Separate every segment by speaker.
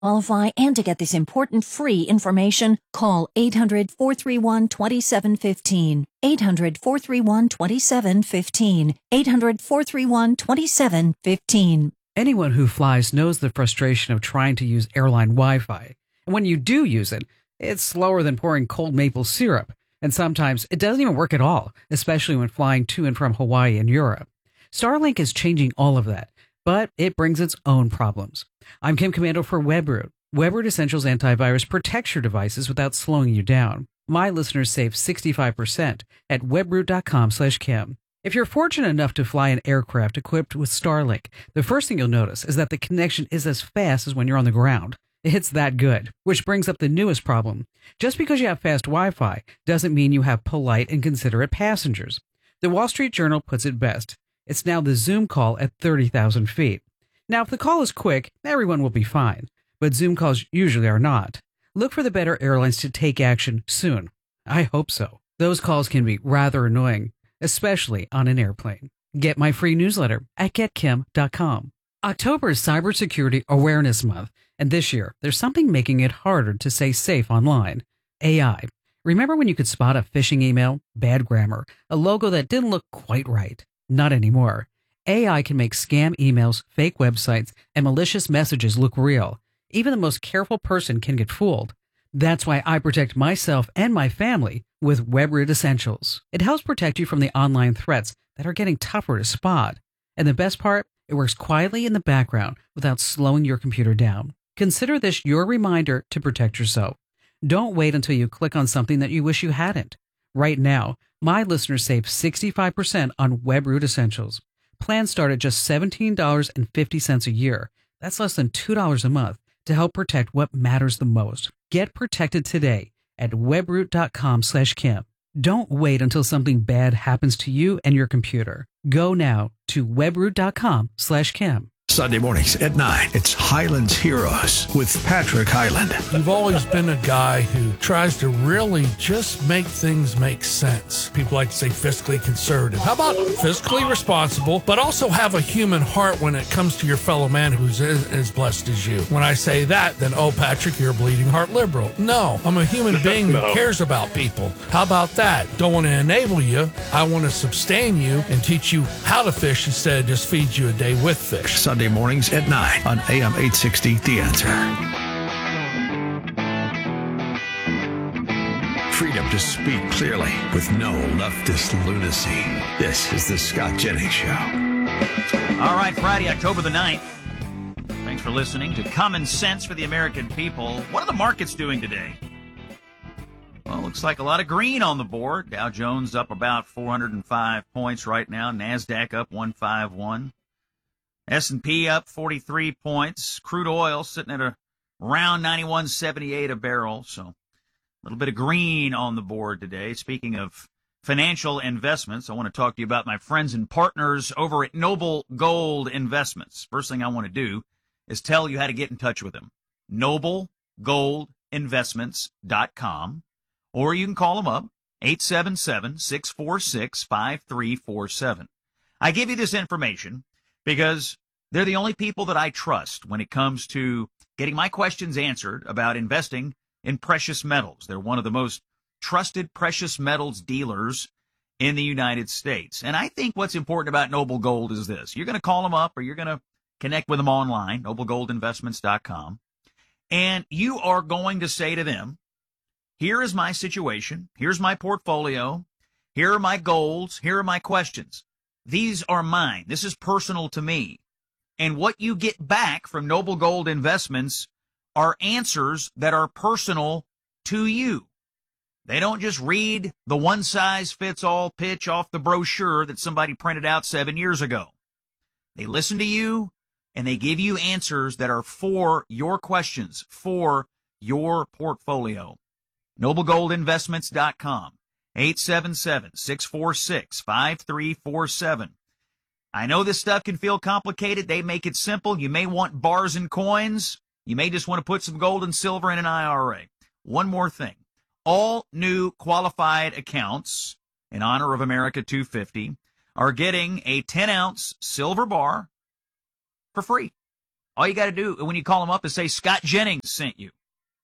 Speaker 1: Qualify and to get this important free information, call 800-431-2715. 800-431-2715. 800-431-2715.
Speaker 2: Anyone who flies knows the frustration of trying to use airline Wi-Fi. And when you do use it, it's slower than pouring cold maple syrup. And sometimes it doesn't even work at all, especially when flying to and from Hawaii and Europe. Starlink is changing all of that, but it brings its own problems. I'm Kim Komando for WebRoot. WebRoot Essentials Antivirus protects your devices without slowing you down. My listeners save 65% at webroot.com/Kim. If you're fortunate enough to fly an aircraft equipped with Starlink, the first thing you'll notice is that the connection is as fast as when you're on the ground. It's that good, which brings up the newest problem. Just because you have fast Wi-Fi doesn't mean you have polite and considerate passengers. The Wall Street Journal puts it best. It's now the Zoom call at 30,000 feet. Now, if the call is quick, everyone will be fine, but Zoom calls usually are not. Look for the better airlines to take action soon. I hope so. Those calls can be rather annoying, especially on an airplane. Get my free newsletter at getkim.com. October is Cybersecurity Awareness Month, and this year, there's something making it harder to stay safe online. AI. Remember when you could spot a phishing email, bad grammar, a logo that didn't look quite right? Not anymore. AI can make scam emails, fake websites, and malicious messages look real. Even the most careful person can get fooled. That's why I protect myself and my family with WebRoot Essentials. It helps protect you from the online threats that are getting tougher to spot. And the best part, it works quietly in the background without slowing your computer down. Consider this your reminder to protect yourself. Don't wait until you click on something that you wish you hadn't. Right now, my listeners save 65% on WebRoot Essentials. Plans start at just $17.50 a year. That's less than $2 a month to help protect what matters the most. Get protected today at webroot.com/Kim. Don't wait until something bad happens to you and your computer. Go now to webroot.com/Kim.
Speaker 3: Sunday mornings at 9, it's Highlands Heroes with Patrick Highland.
Speaker 4: You've always been a guy who tries to really just make things make sense. People like to say fiscally conservative. How about fiscally responsible, but also have a human heart when it comes to your fellow man who's as blessed as you? When I say that, then, oh, Patrick, you're a bleeding heart liberal. No, I'm a human being who cares about people. How about that? Don't want to enable you. I want to sustain you and teach you how to fish instead of just feed you a day with fish.
Speaker 3: Sunday mornings at 9 on AM 860, The Answer. Freedom to speak clearly with no leftist lunacy. This is the Scott Jennings Show.
Speaker 5: All right, Friday, October the 9th. Thanks for listening to Common Sense for the American People. What are the markets doing today? Well, looks like a lot of green on the board. Dow Jones up about 405 points right now. NASDAQ up 151. S&P up 43 points. Crude oil sitting at around 91.78 a barrel. So a little bit of green on the board today. Speaking of financial investments, I want to talk to you about my friends and partners over at Noble Gold Investments. First thing I want to do is tell you how to get in touch with them. NobleGoldInvestments.com, or you can call them up, 877-646-5347. I give you this information because they're the only people that I trust when it comes to getting my questions answered about investing in precious metals. They're one of the most trusted precious metals dealers in the United States. And I think what's important about Noble Gold is this. You're going to call them up or you're going to connect with them online, NobleGoldInvestments.com, and you are going to say to them, here is my situation, here's my portfolio, here are my goals, here are my questions. These are mine. This is personal to me. And what you get back from Noble Gold Investments are answers that are personal to you. They don't just read the one-size-fits-all pitch off the brochure that somebody printed out 7 years ago. They listen to you, and they give you answers that are for your questions, for your portfolio. NobleGoldInvestments.com. 877-646-5347. I know this stuff can feel complicated. They make it simple. You may want bars and coins. You may just want to put some gold and silver in an IRA. One more thing. All new qualified accounts, in honor of America 250, are getting a 10-ounce silver bar for free. All you got to do when you call them up is say Scott Jennings sent you.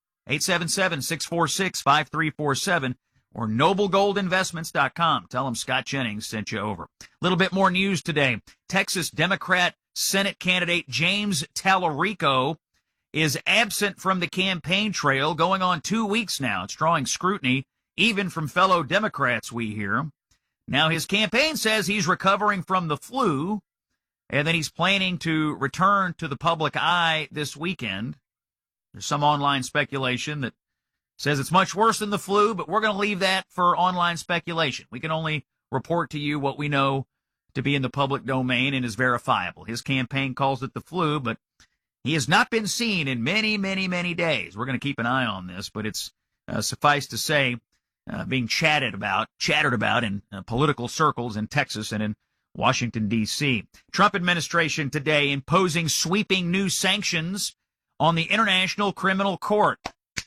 Speaker 5: 877-646-5347 or noblegoldinvestments.com. Tell them Scott Jennings sent you over. A little bit more news today. Texas Democrat Senate candidate James Tallarico is absent from the campaign trail going on 2 weeks now. It's drawing scrutiny even from fellow Democrats, we hear. Now, his campaign says he's recovering from the flu, and then he's planning to return to the public eye this weekend. There's some online speculation that says it's much worse than the flu, but we're going to leave that for online speculation. We can only report to you what we know to be in the public domain and is verifiable. His campaign calls it the flu, but he has not been seen in many, many, many days. We're going to keep an eye on this, but it's suffice to say, being chattered about in political circles in Texas and in Washington, D.C. Trump administration today imposing sweeping new sanctions on the International Criminal Court.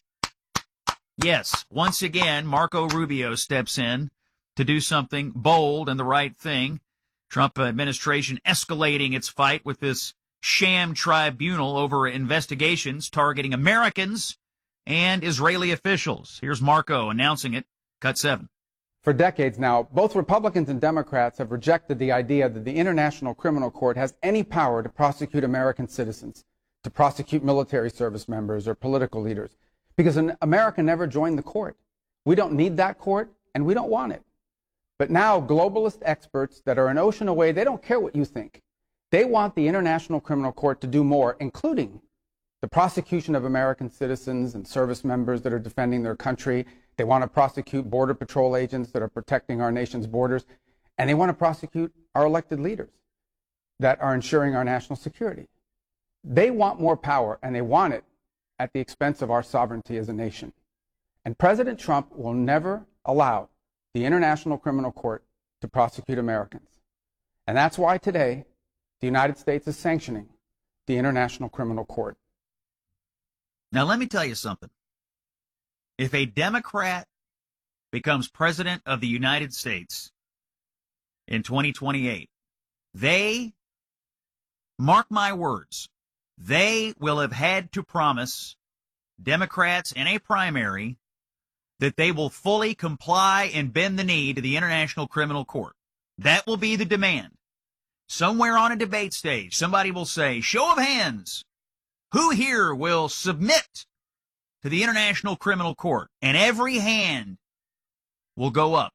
Speaker 5: Yes, once again, Marco Rubio steps in to do something bold and the right thing. Trump administration escalating its fight with this sham tribunal over investigations targeting Americans and Israeli officials. Here's Marco announcing it. Cut 7.
Speaker 6: For decades now, both Republicans and Democrats have rejected the idea that the International Criminal Court has any power to prosecute American citizens, to prosecute military service members or political leaders, because America never joined the court. We don't need that court, and we don't want it. But now globalist experts that are an ocean away, they don't care what you think. They want the International Criminal Court to do more, including the prosecution of American citizens and service members that are defending their country. They want to prosecute Border Patrol agents that are protecting our nation's borders. And they want to prosecute our elected leaders that are ensuring our national security. They want more power, and they want it at the expense of our sovereignty as a nation. And President Trump will never allow the International Criminal Court to prosecute Americans. And that's why today the United States is sanctioning the International Criminal Court.
Speaker 5: Now, let me tell you something. If a Democrat becomes president of the United States in 2028, they, mark my words, they will have had to promise Democrats in a primary that they will fully comply and bend the knee to the International Criminal Court. That will be the demand. Somewhere on a debate stage, somebody will say, show of hands, who here will submit to the International Criminal Court? And every hand will go up.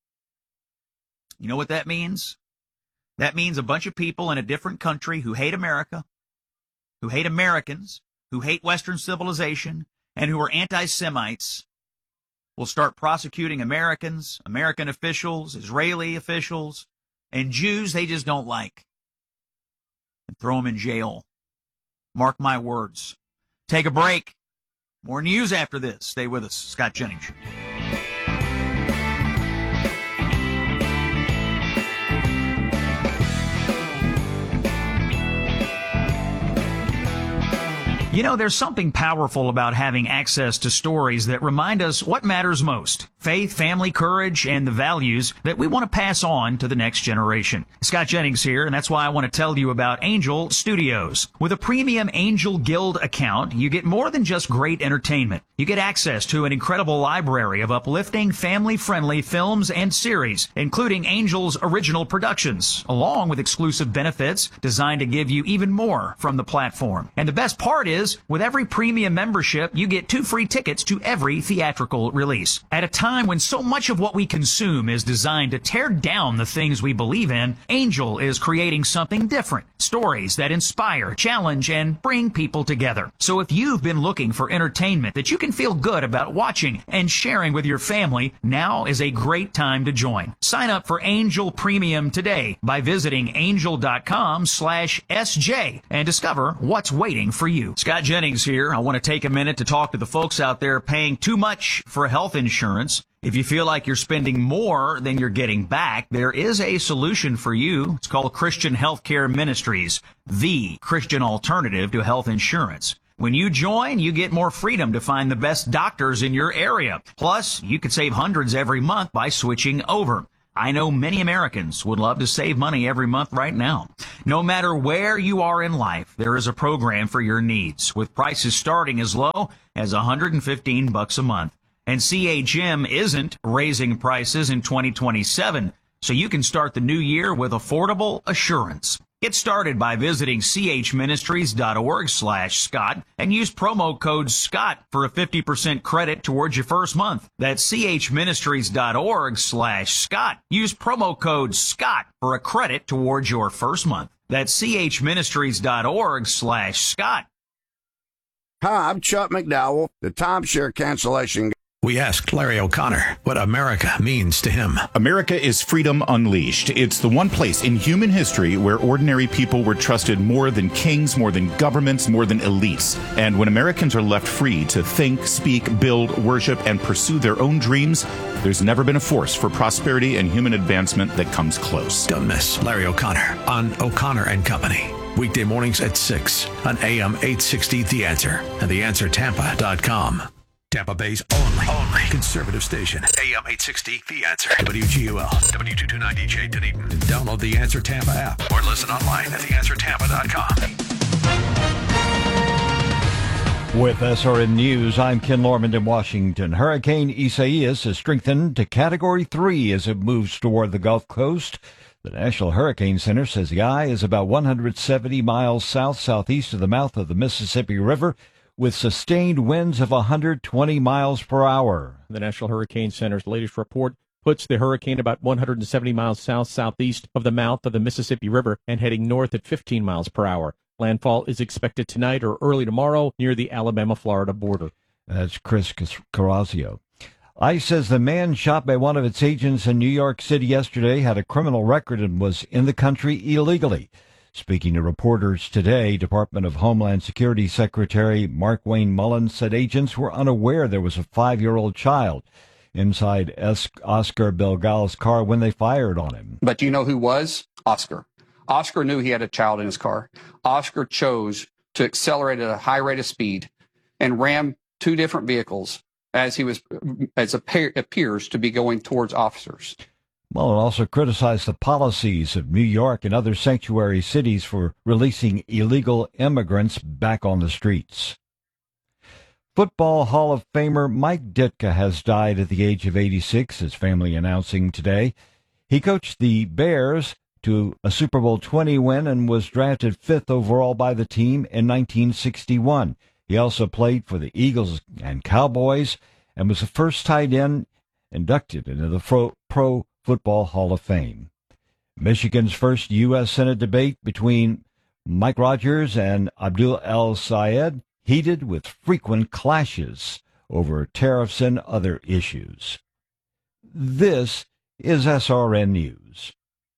Speaker 5: You know what that means? That means a bunch of people in a different country who hate America, who hate Americans, who hate Western civilization, and who are anti-Semites will start prosecuting Americans, American officials, Israeli officials, and Jews they just don't like, and throw them in jail. Mark my words. Take a break. More news after this. Stay with us. Scott Jennings. You know, there's something powerful about having access to stories that remind us what matters most. Faith, family, courage, and the values that we want to pass on to the next generation. Scott Jennings here, and that's why I want to tell you about Angel Studios. With a premium Angel Guild account, you get more than just great entertainment. You get access to an incredible library of uplifting, family-friendly films and series, including Angel's original productions, along with exclusive benefits designed to give you even more from the platform. And the best part is, with every premium membership, you get 2 free tickets to every theatrical release. At a time when so much of what we consume is designed to tear down the things we believe in, Angel is creating something different. Stories that inspire, challenge, and bring people together. So if you've been looking for entertainment that you can feel good about watching and sharing with your family, now is a great time to join. Sign up for Angel Premium today by visiting angel.com/SJ and discover what's waiting for you. Scott Jennings here. I want to take a minute to talk to the folks out there paying too much for health insurance. If you feel like you're spending more than you're getting back, there is a solution for you. It's called Christian Healthcare Ministries, the Christian alternative to health insurance. When you join, you get more freedom to find the best doctors in your area. Plus, you could save hundreds every month by switching over. I know many Americans would love to save money every month right now. No matter where you are in life, there is a program for your needs, with prices starting as low as $115 a month. And CHM isn't raising prices in 2027, so you can start the new year with affordable assurance. Get started by visiting chministries.org/Scott and use promo code SCOTT for a 50% credit towards your first month. That's chministries.org/Scott. Use promo code SCOTT for a credit towards your first month. That's chministries.org/Scott.
Speaker 7: Hi, I'm Chuck McDowell, the timeshare cancellation guy.
Speaker 3: We asked Larry O'Connor what America means to him.
Speaker 8: America is freedom unleashed. It's the one place in human history where ordinary people were trusted more than kings, more than governments, more than elites. And when Americans are left free to think, speak, build, worship, and pursue their own dreams, there's never been a force for prosperity and human advancement that comes close.
Speaker 3: Don't miss Larry O'Connor on O'Connor and Company. Weekday mornings at 6 on AM 860 The Answer and TheAnswerTampa.com. Tampa Bay's only conservative station. AM 860, The Answer. WGUL, W229DJ Dunedin. Download the Answer Tampa app or listen online at TheAnswerTampa.com.
Speaker 9: With SRN News, I'm Ken Lorman in Washington. Hurricane Isaias has strengthened to Category 3 as it moves toward the Gulf Coast. The National Hurricane Center says the eye is about 170 miles south-southeast of the mouth of the Mississippi River, with sustained winds of 120 miles per hour.
Speaker 10: The National Hurricane Center's latest report puts the hurricane about 170 miles south-southeast of the mouth of the Mississippi River and heading north at 15 miles per hour. Landfall is expected tonight or early tomorrow near the Alabama-Florida border.
Speaker 9: That's Chris Carrazio. ICE says the man shot by one of its agents in New York City yesterday had a criminal record and was in the country illegally. Speaking to reporters today, Department of Homeland Security Secretary Mark Wayne Mullins said agents were unaware there was a 5-year-old child inside Oscar Belgal's car when they fired on him.
Speaker 11: But do you know who was? Oscar. Oscar knew he had a child in his car. Oscar chose to accelerate at a high rate of speed and ram two different vehicles as appears to be going towards officers.
Speaker 9: Mullen also criticized the policies of New York and other sanctuary cities for releasing illegal immigrants back on the streets. Football Hall of Famer Mike Ditka has died at the age of 86, his family announcing today. He coached the Bears to a Super Bowl 20 win and was drafted 5th overall by the team in 1961. He also played for the Eagles and Cowboys and was the first tight end inducted into the Pro Football Hall of Fame. Michigan's first U.S. Senate debate between Mike Rogers and Abdul El-Sayed heated with frequent clashes over tariffs and other issues. This is SRN News.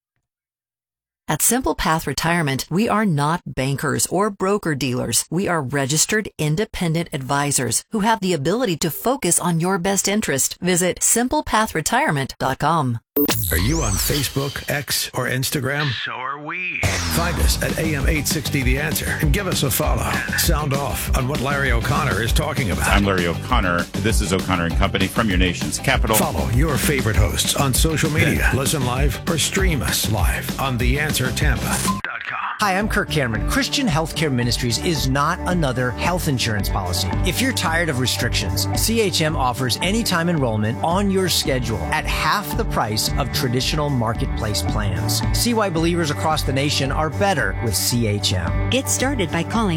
Speaker 1: At Simple Path Retirement, we are not bankers or broker-dealers. We are registered independent advisors who have the ability to focus on your best interest. Visit SimplePathRetirement.com.
Speaker 3: Are you on Facebook, X, or Instagram?
Speaker 7: So are we.
Speaker 3: Find us at AM 860 The Answer and give us a follow. Sound off on what Larry O'Connor is talking about.
Speaker 8: I'm Larry O'Connor. This is O'Connor and Company from your nation's capital.
Speaker 3: Follow your favorite hosts on social media. Listen live or stream us live on TheAnswerTampa.com.
Speaker 12: Hi, I'm Kirk Cameron. Christian Healthcare Ministries is not another health insurance policy. If you're tired of restrictions, CHM offers anytime enrollment on your schedule at half the price of traditional marketplace plans. See why believers across the nation are better with CHM.
Speaker 13: Get started by calling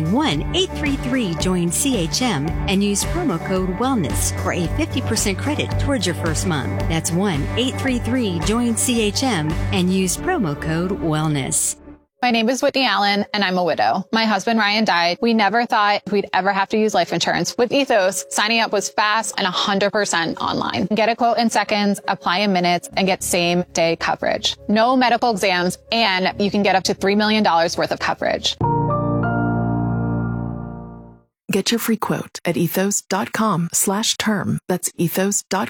Speaker 13: 1-833-JOIN-CHM and use promo code WELLNESS for a 50% credit towards your first month. That's 1-833-JOIN-CHM and use promo code WELLNESS.
Speaker 14: My name is Whitney Allen, and I'm a widow. My husband, Ryan, died. We never thought we'd ever have to use life insurance. With Ethos, signing up was fast and 100% online. Get a quote in seconds, apply in minutes, and get same-day coverage. No medical exams, and you can get up to $3 million worth of coverage.
Speaker 15: Get your free quote at ethos.com/term. That's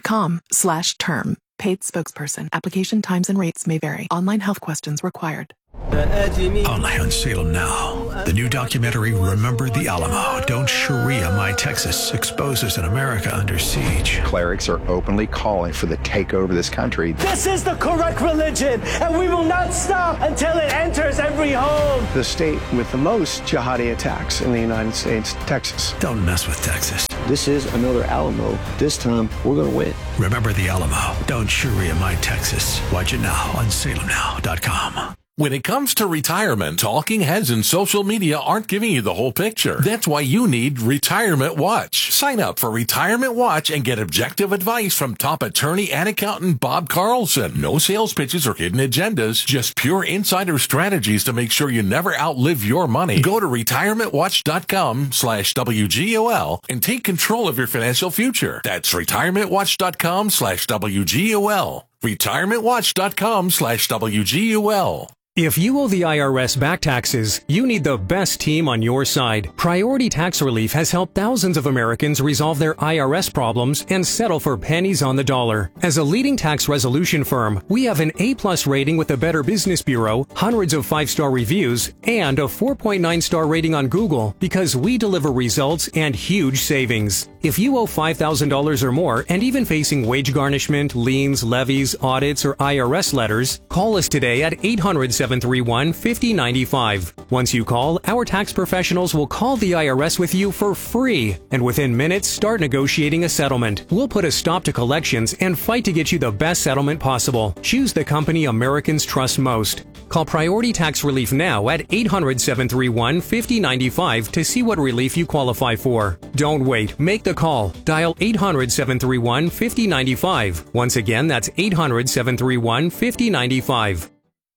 Speaker 15: ethos.com/term. Paid spokesperson. Application times and rates may vary. Online health questions required.
Speaker 3: Only on Salem Now. The new documentary, Remember the Alamo, Don't Sharia My Texas, exposes an America under siege.
Speaker 16: Clerics are openly calling for the takeover of this country.
Speaker 17: This is the correct religion, and we will not stop until it enters every home.
Speaker 18: The state with the most jihadi attacks in the United States, Texas.
Speaker 3: Don't mess with Texas.
Speaker 18: This is another Alamo. This time, we're going to win.
Speaker 3: Remember the Alamo, Don't Sharia My Texas. Watch it now on salemnow.com.
Speaker 19: When it comes to retirement, talking heads and social media aren't giving you the whole picture. That's why you need Retirement Watch. Sign up for Retirement Watch and get objective advice from top attorney and accountant Bob Carlson. No sales pitches or hidden agendas, just pure insider strategies to make sure you never outlive your money. Go to retirementwatch.com/WGOL and take control of your financial future. That's retirementwatch.com/WGOL. retirementwatch.com/WGOL.
Speaker 20: If you owe the IRS back taxes, you need the best team on your side. Priority Tax Relief has helped thousands of Americans resolve their IRS problems and settle for pennies on the dollar. As a leading tax resolution firm, we have an A+ rating with the Better Business Bureau, hundreds of 5-star reviews, and a 4.9-star rating on Google because we deliver results and huge savings. If you owe $5,000 or more and even facing wage garnishment, liens, levies, audits, or IRS letters, call us today at 800-731-5095. Once you call, our tax professionals will call the IRS with you for free, and within minutes start negotiating a settlement. We'll put a stop to collections and fight to get you the best settlement possible. Choose the company Americans trust most. Call Priority Tax Relief now at 800-731-5095 to see what relief you qualify for. Don't wait. Make the call. Dial 800-731-5095. Once again, that's 800-731-5095.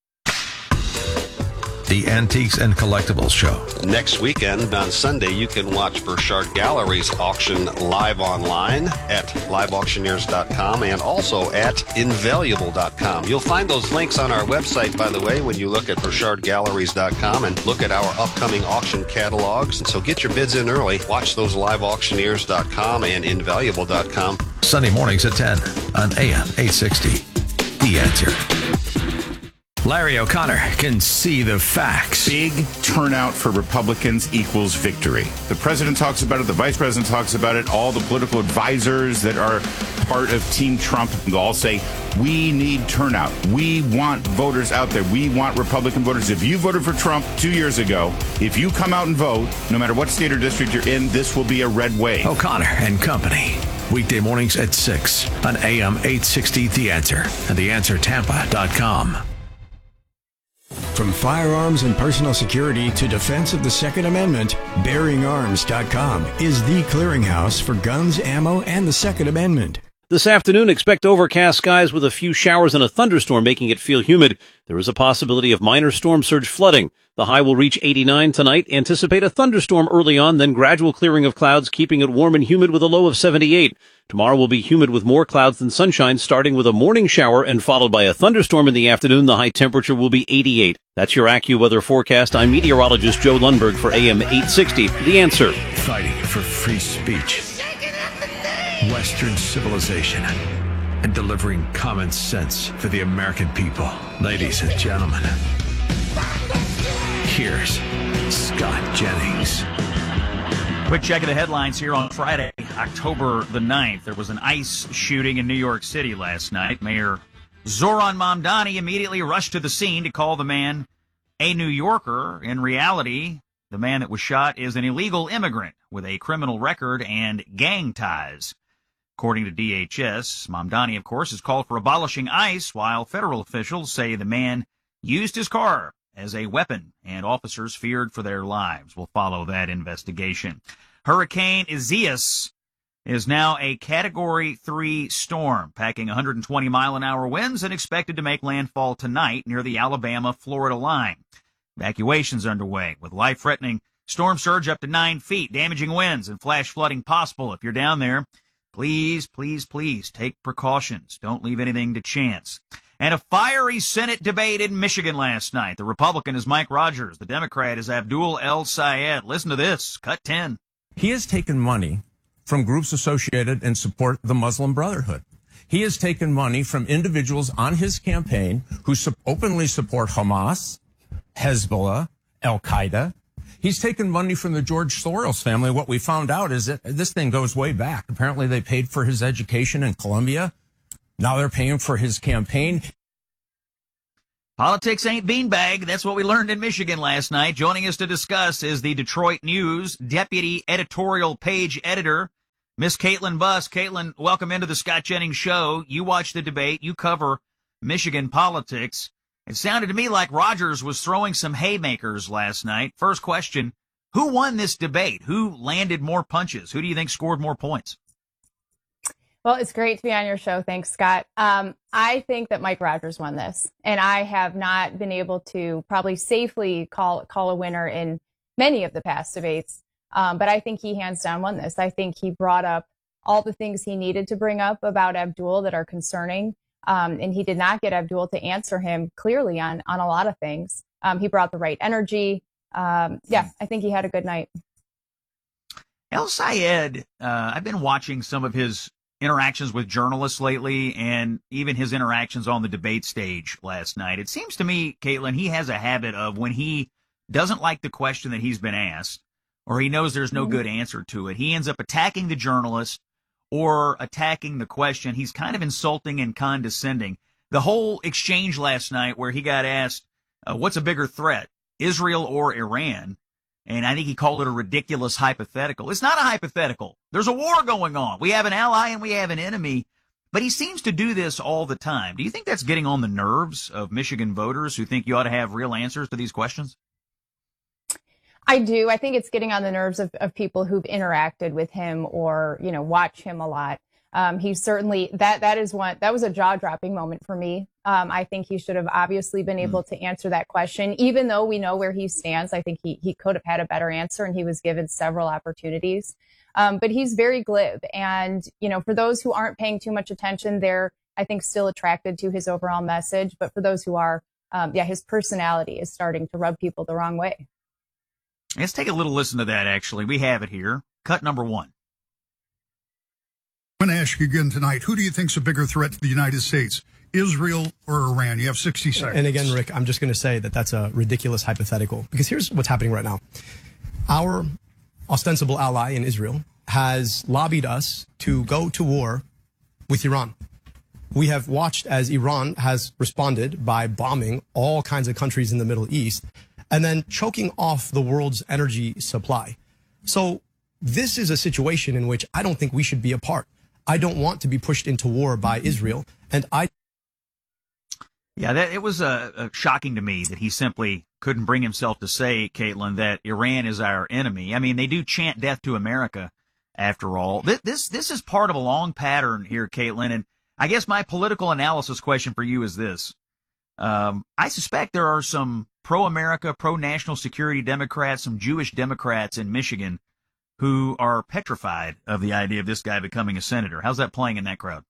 Speaker 3: The Antiques and Collectibles Show.
Speaker 21: Next weekend on Sunday, you can watch Burchard Gallery's auction live online at liveauctioneers.com and also at invaluable.com. You'll find those links on our website, by the way, when you look at burchardgalleries.com and look at our upcoming auction catalogs. And so get your bids in early. Watch those liveauctioneers.com and invaluable.com.
Speaker 3: Sunday mornings at 10 on AM 860. The Answer. Larry O'Connor can see the facts.
Speaker 8: Big turnout for Republicans equals victory. The president talks about it. The vice president talks about it. All the political advisors that are part of Team Trump all say, we need turnout. We want voters out there. We want Republican voters. If you voted for Trump 2 years ago, if you come out and vote, no matter what state or district you're in, this will be a red wave.
Speaker 3: O'Connor and Company. Weekday mornings at 6 on AM 860 The Answer and TheAnswerTampa.com.
Speaker 22: From firearms and personal security to defense of the Second Amendment, BearingArms.com is the clearinghouse for guns, ammo, and the Second Amendment.
Speaker 23: This afternoon, expect overcast skies with a few showers and a thunderstorm making it feel humid. There is a possibility of minor storm surge flooding. The high will reach 89 tonight. Anticipate a thunderstorm early on, then gradual clearing of clouds, keeping it warm and humid with a low of 78. Tomorrow will be humid with more clouds than sunshine, starting with a morning shower and followed by a thunderstorm in the afternoon. The high temperature will be 88. That's your AccuWeather forecast. I'm meteorologist Joe Lundberg for AM 860. The Answer.
Speaker 3: Fighting for free speech, Western civilization, and delivering common sense for the American people. Ladies and gentlemen, here's Scott Jennings.
Speaker 5: Quick check of the headlines here on Friday, October the 9th. There was an ICE shooting in New York City last night. Mayor Zoran Mamdani immediately rushed to the scene to call the man a New Yorker. In reality, the man that was shot is an illegal immigrant with a criminal record and gang ties. According to DHS, Mamdani, of course, has called for abolishing ICE, while federal officials say the man used his car as a weapon, and officers feared for their lives. We'll follow that investigation. Hurricane Isaias is now a Category 3 storm, packing 120-mile-an-hour winds and expected to make landfall tonight near the Alabama-Florida line. Evacuations underway, with life-threatening storm surge up to 9 feet, damaging winds and flash flooding possible. If you're down there, please, please, please take precautions. Don't leave anything to chance. And a fiery Senate debate in Michigan last night. The Republican is Mike Rogers. The Democrat is Abdul El-Sayed. Listen to this. Cut 10.
Speaker 24: He has taken money from groups associated and support the Muslim Brotherhood. He has taken money from individuals on his campaign who openly support Hamas, Hezbollah, Al-Qaeda. He's taken money from the George Soros family. What we found out is that this thing goes way back. Apparently they paid for his education in Columbia. Now they're paying for his campaign.
Speaker 5: Politics ain't beanbag. That's what we learned in Michigan last night. Joining us to discuss is the Detroit News deputy editorial page editor, Miss Caitlin Buss. Caitlin, welcome into the Scott Jennings Show. You watch the debate. You cover Michigan politics. It sounded to me like Rogers was throwing some haymakers last night. First question, who won this debate? Who landed more punches? Who do you think scored more points?
Speaker 2: Well, it's great to be on your show. Thanks, Scott. I think that Mike Rogers won this, and I have not been able to probably safely call a winner in many of the past debates. But I think he hands down won this. I think he brought up all the things he needed to bring up about Abdul that are concerning. And he did not get Abdul to answer him clearly on a lot of things. He brought the right energy. I think he had a good night.
Speaker 5: El Sayed, I've been watching some of his interactions with journalists lately and even his interactions on the debate stage last night. It seems to me, Caitlin, he has a habit of when he doesn't like the question that he's been asked or he knows there's no good answer to it, he ends up attacking the journalist or attacking the question. He's kind of insulting and condescending. The whole exchange last night where he got asked, what's a bigger threat, Israel or Iran? And I think he called it a ridiculous hypothetical. It's not a hypothetical. There's a war going on. We have an ally and we have an enemy. But he seems to do this all the time. Do you think that's getting on the nerves of Michigan voters who think you ought to have real answers to these questions?
Speaker 2: I do. I think it's getting on the nerves of people who've interacted with him or, watch him a lot. He's certainly, that was a jaw-dropping moment for me. I think he should have obviously been able to answer that question, even though we know where he stands. I think he could have had a better answer, and he was given several opportunities. But he's very glib. And, for those who aren't paying too much attention, they're, I think, still attracted to his overall message. But for those who are, his personality is starting to rub people the wrong way.
Speaker 5: Let's take a little listen to that, actually. We have it here. Cut number 1.
Speaker 4: I'm going to ask you again tonight, who do you think is a bigger threat to the United States, Israel or Iran? You have 60 seconds.
Speaker 6: And again, Rick, I'm just going to say that that's a ridiculous hypothetical, because here's what's happening right now. Our ostensible ally in Israel has lobbied us to go to war with Iran. We have watched as Iran has responded by bombing all kinds of countries in the Middle East and then choking off the world's energy supply. So this is a situation in which I don't think we should be a part. I don't want to be pushed into war by Israel. And
Speaker 5: it was shocking to me that he simply couldn't bring himself to say, Caitlin, that Iran is our enemy. I mean, they do chant death to America, after all. This is part of a long pattern here, Caitlin. And I guess my political analysis question for you is this. I suspect there are some pro-America, pro-national security Democrats, some Jewish Democrats in Michigan who are petrified of the idea of this guy becoming a senator. How's that playing in that crowd?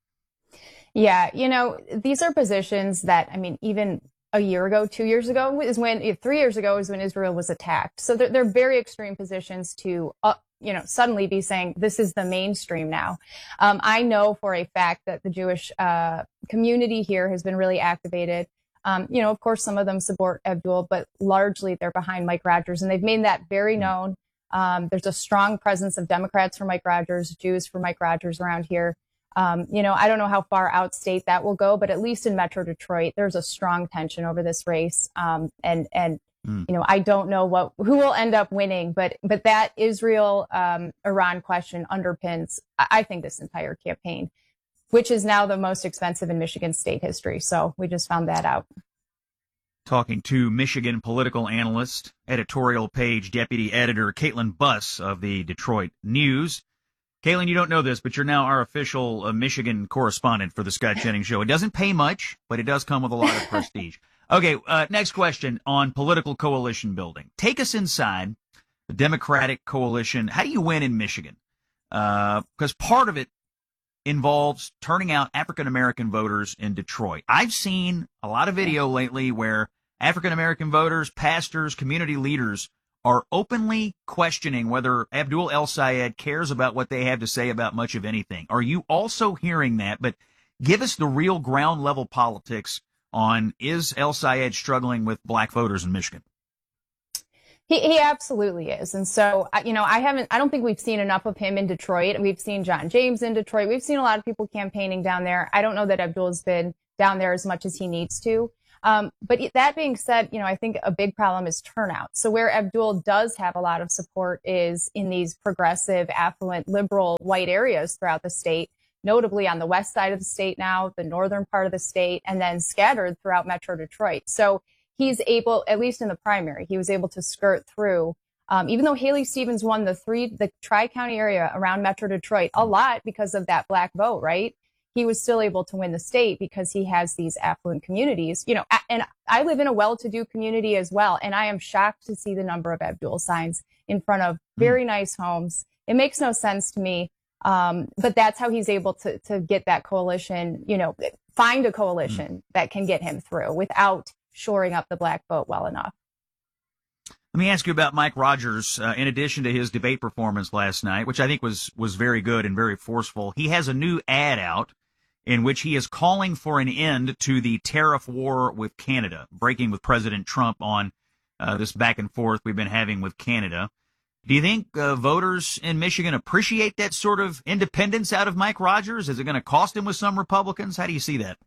Speaker 2: Yeah, these are positions that, even a year ago, 2 years ago is when, 3 years ago is when Israel was attacked. So they're very extreme positions to, suddenly be saying this is the mainstream now. I know for a fact that the Jewish community here has been really activated. Of course, some of them support Abdul, but largely they're behind Mike Rogers, and they've made that very known. There's a strong presence of Democrats for Mike Rogers, Jews for Mike Rogers around here. I don't know how far out state that will go, but at least in Metro Detroit, there's a strong tension over this race. I don't know who will end up winning, but that Israel Iran question underpins, I think, this entire campaign, which is now the most expensive in Michigan state history. So we just found that out.
Speaker 5: Talking to Michigan political analyst, editorial page deputy editor Caitlin Buss of the Detroit News. Caitlin, you don't know this, but you're now our official Michigan correspondent for the Scott Jennings Show. It doesn't pay much, but it does come with a lot of prestige. Okay, next question on political coalition building. Take us inside the Democratic coalition. How do you win in Michigan? Because part of it involves turning out African-American voters in Detroit. I've seen a lot of video lately where African-American voters, pastors, community leaders are openly questioning whether Abdul El Sayed cares about what they have to say about much of anything. Are you also hearing that? But give us the real ground level politics on, is El Sayed struggling with black voters in Michigan?
Speaker 2: He absolutely is. And so, I don't think we've seen enough of him in Detroit. We've seen John James in Detroit. We've seen a lot of people campaigning down there. I don't know that Abdul's been down there as much as he needs to. But that being said, I think a big problem is turnout. So where Abdul does have a lot of support is in these progressive, affluent, liberal, white areas throughout the state, notably on the west side of the state now, the northern part of the state, and then scattered throughout Metro Detroit. So he's able, at least in the primary, he was able to skirt through, even though Haley Stevens won the Tri-County area around Metro Detroit a lot because of that black vote, right? He was still able to win the state because he has these affluent communities, and I live in a well-to-do community as well. And I am shocked to see the number of Abdul signs in front of very nice homes. It makes no sense to me. But that's how he's able to get that coalition, find a coalition that can get him through without shoring up the black vote well enough.
Speaker 5: Let me ask you about Mike Rogers. In addition to his debate performance last night, which I think was very good and very forceful, he has a new ad out in which he is calling for an end to the tariff war with Canada, breaking with President Trump on this back and forth we've been having with Canada. Do you think voters in Michigan appreciate that sort of independence out of Mike Rogers? Is it going to cost him with some Republicans? How do you see that?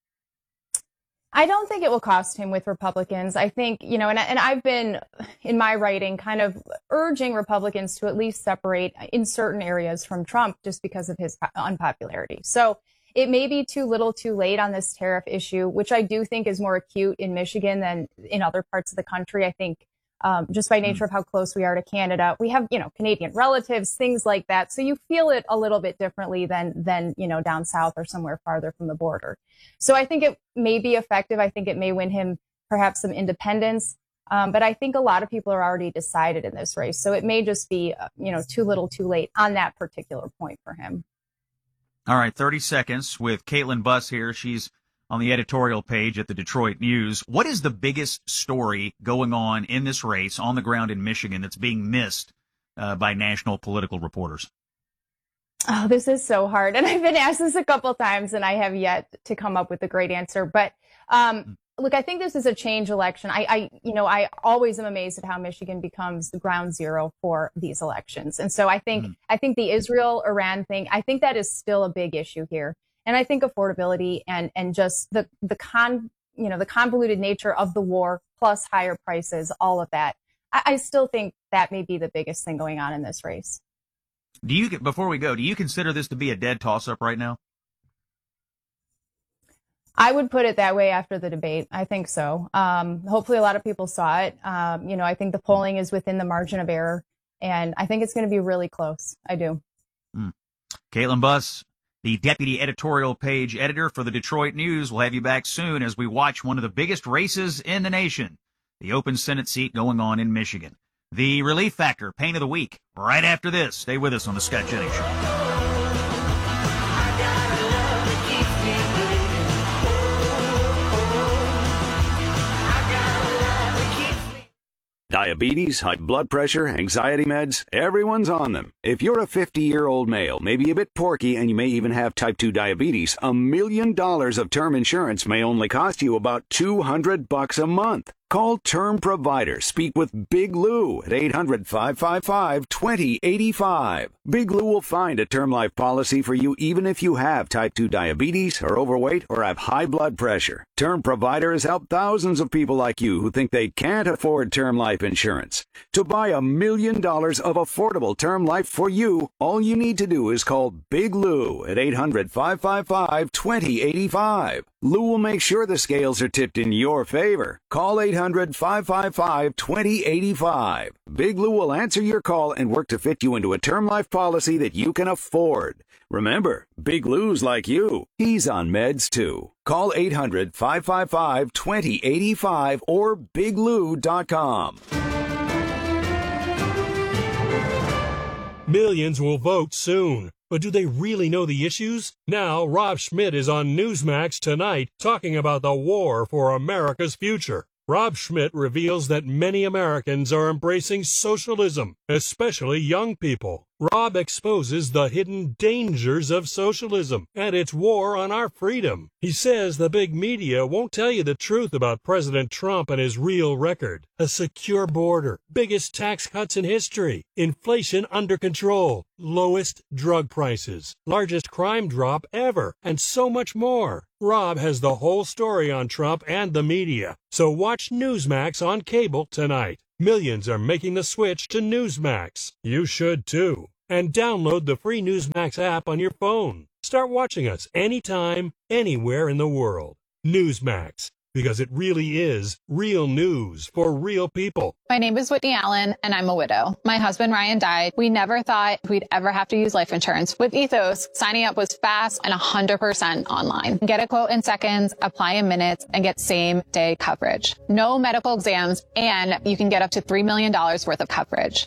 Speaker 2: I don't think it will cost him with Republicans. I think, and I've been in my writing kind of urging Republicans to at least separate in certain areas from Trump just because of his unpopularity. So it may be too little too late on this tariff issue, which I do think is more acute in Michigan than in other parts of the country. I think just by nature of how close we are to Canada, we have, Canadian relatives, things like that. So you feel it a little bit differently than down south or somewhere farther from the border. So I think it may be effective. I think it may win him perhaps some independence. But I think a lot of people are already decided in this race. So it may just be, too little too late on that particular point for him.
Speaker 5: All right, 30 seconds with Caitlin Buss here. She's on the editorial page at the Detroit News. What is the biggest story going on in this race on the ground in Michigan that's being missed by national political reporters?
Speaker 2: Oh, this is so hard. And I've been asked this a couple times and I have yet to come up with a great answer. But look, I think this is a change election. I always am amazed at how Michigan becomes the ground zero for these elections. And so I think the Israel-Iran thing, I think that is still a big issue here. And I think affordability and just the convoluted nature of the war plus higher prices, all of that, I still think that may be the biggest thing going on in this race.
Speaker 5: Before we go, do you consider this to be a dead toss-up right now?
Speaker 2: I would put it that way after the debate. I think so. Hopefully a lot of people saw it. I think the polling is within the margin of error, and I think it's going to be really close. I do.
Speaker 5: Caitlin Buss, the deputy editorial page editor for the Detroit News. We'll have you back soon as we watch one of the biggest races in the nation, the open Senate seat going on in Michigan. The Relief Factor Pain of the Week right after this. Stay with us on the Scott Jennings Show.
Speaker 1: Diabetes, high blood pressure, anxiety meds, everyone's on them. If you're a 50-year-old male, maybe a bit porky, and you may even have type 2 diabetes, $1 million of term insurance may only cost you about $200 a month. Call Term Provider. Speak with Big Lou at 800-555-2085. Big Lou will find a term life policy for you even if you have type 2 diabetes, are overweight, or have high blood pressure. Term Provider has helped thousands of people like you who think they can't afford term life insurance. To buy $1 million of affordable term life for you, all you need to do is call Big Lou at 800-555-2085. Lou will make sure the scales are tipped in your favor. Call 800-555-2085. Big Lou will answer your call and work to fit you into a term life policy that you can afford. Remember, Big Lou's like you. He's on meds too. Call 800-555-2085 or biglou.com.
Speaker 9: Millions will vote soon. But do they really know the issues? Now, Rob Schmidt is on Newsmax tonight talking about the war for America's future. Rob Schmidt reveals that many Americans are embracing socialism, especially young people. Rob exposes the hidden dangers of socialism and its war on our freedom. He says the big media won't tell you the truth about President Trump and his real record. A secure border, biggest tax cuts in history, inflation under control, lowest drug prices, largest crime drop ever, and so much more. Rob has the whole story on Trump and the media. So watch Newsmax on cable tonight. Millions are making the switch to Newsmax. You should too. And download the free Newsmax app on your phone. Start watching us anytime, anywhere in the world. Newsmax, because it really is real news for real people.
Speaker 14: My name is Whitney Allen, and I'm a widow. My husband, Ryan, died. We never thought we'd ever have to use life insurance. With Ethos, signing up was fast and 100% online. Get a quote in seconds, apply in minutes, and get same-day coverage. No medical exams, and you can get up to $3 million worth of coverage.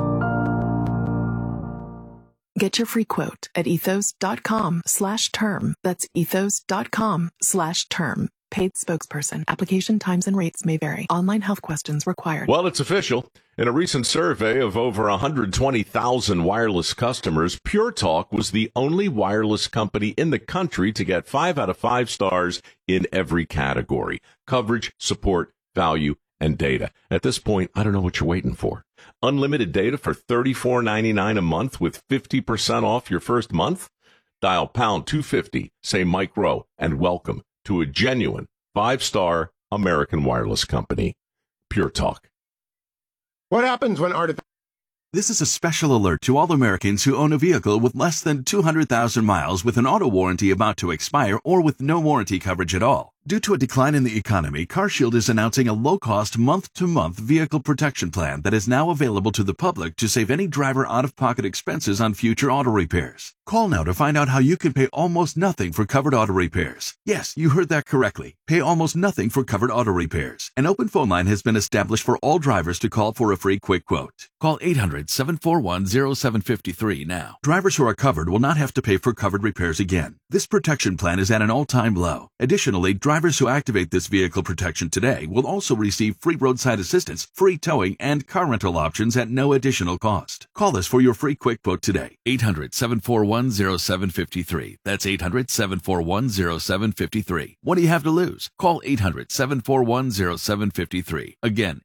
Speaker 15: Get your free quote at ethos.com/term. That's ethos.com/term. Paid spokesperson. Application times and rates may vary. Online health questions required.
Speaker 7: Well, it's official. In a recent survey of over 120,000 wireless customers, Pure Talk was the only wireless company in the country to get 5 out of 5 stars in every category: coverage, support, value, and data. At this point, I don't know what you're waiting for. Unlimited data for $34.99 a month with 50% off your first month? Dial pound 250, say Mike Rowe, and welcome to a genuine 5-star American wireless company. Pure Talk.
Speaker 10: What happens when This is a special alert to all Americans who own a vehicle with less than 200,000 miles with an auto warranty about to expire or with no warranty coverage at all. Due to a decline in the economy, CarShield is announcing a low-cost month-to-month vehicle protection plan that is now available to the public to save any driver out-of-pocket expenses on future auto repairs. Call now to find out how you can pay almost nothing for covered auto repairs. Yes, you heard that correctly. Pay almost nothing for covered auto repairs. An open phone line has been established for all drivers to call for a free quick quote. Call 800-741-0753 now. Drivers who are covered will not have to pay for covered repairs again. This protection plan is at an all-time low. Additionally, drivers who activate this vehicle protection today will also receive free roadside assistance, free towing, and car rental options at no additional cost. Call us for your free quick quote today. 800-741-0753. That's 800-741-0753. What do you have to lose? Call 800-741-0753. Again,